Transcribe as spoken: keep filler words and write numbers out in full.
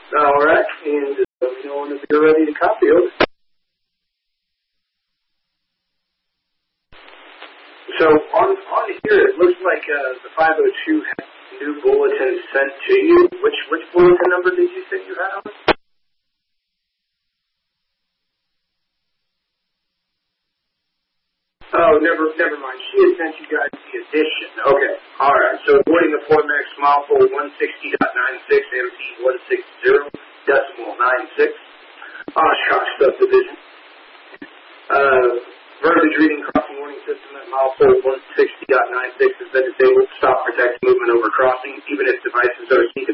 All right, and just let me know if you're ready to copy it. So on on here, it looks like uh, the five oh two has new bulletin sent to you. Which which bulletin number did you say you have? Oh, never never mind. She had sent you guys the addition. Okay, all right. So avoiding the Formax Mileful one sixty point ninety-six M T one sixty decimal nine six Oshkosh subdivision. Uh, verbiage reading crossing warning system at Mileful one sixty point ninety-six has been disabled. Stop protect movement over crossing, even if devices are seeking